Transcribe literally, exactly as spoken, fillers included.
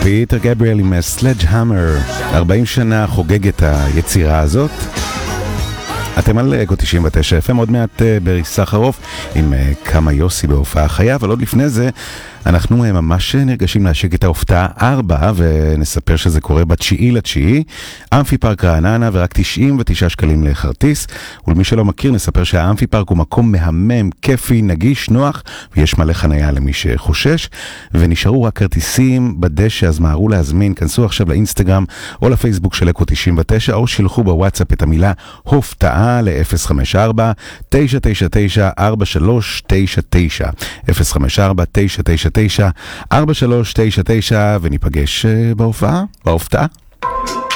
פיטר גבריאל עם סלדג'המר, ארבעים שנה חוגג את היצירה הזאת. אתם על אקו תשעים ותשע אף אם, עוד מעט בריס סחרוף עם כמה יוסי בהופעה חיה, אבל עוד לפני זה אנחנו ממש נרגשים להשיק את ההופעה ארבע, ונספר שזה קורה בתשיעי לתשיעי, אמפי פארק רעננה, ורק תשעים ותשעה שקלים לחרטיס. ולמי שלא מכיר נספר שהאמפי פארק הוא מקום מהמם, כיפי, נגיש, נוח, ויש מלא חנייה למי שחושש, ונשארו רק כרטיסים בדשא, אז מהרו להזמין, כנסו עכשיו לאינסטגרם או לפייסבוק של אקו תשעים ותשע, או שילחו בוואטסאפ את המילה הופעה ל-אפס חמש ארבע תשע תשע תשע ארבע שלוש תשע תשע, אפס חמש ארבע תשע תשע תשע ארבע שלוש תשע תשע, וניפגש בהופעה, בהופעה.